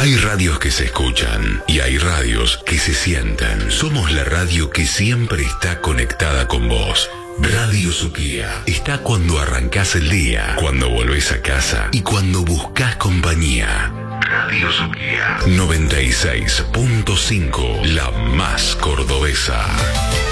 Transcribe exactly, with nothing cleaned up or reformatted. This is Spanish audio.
Hay radios que se escuchan y hay radios que se sienten. Somos la radio que siempre está conectada con vos. Radio Suquía está cuando arrancás el día, cuando volvés a casa y cuando buscas compañía. Radio Suquía noventa y seis punto cinco, la más cordobesa.